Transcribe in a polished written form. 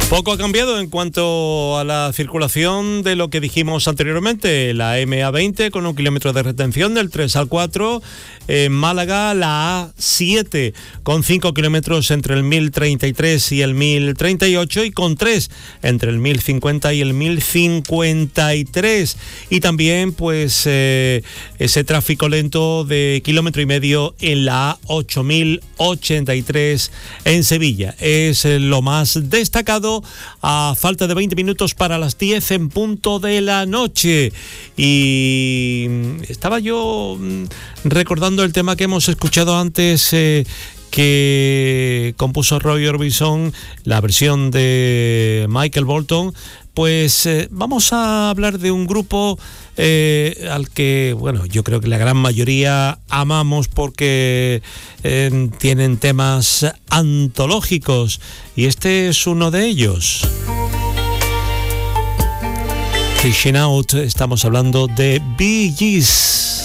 Poco ha cambiado en cuanto a la circulación de lo que dijimos anteriormente. La MA20 con 1 kilómetro de retención del 3 al 4. En Málaga la A7 con 5 kilómetros entre el 1033 y el 1038 y con 3 entre el 1050 y el 1053. Y también pues ese tráfico lento de 1,5 kilómetros en la A8083 en Sevilla. Es lo más destacado a falta de 20 minutos para las 10 en punto de la noche. Y estaba yo recordando el tema que hemos escuchado antes, que compuso Roy Orbison, la versión de Michael Bolton. Pues vamos a hablar de un grupo al que, bueno, yo creo que la gran mayoría amamos porque tienen temas antológicos, y este es uno de ellos. Fishing Out, estamos hablando de Bee Gees.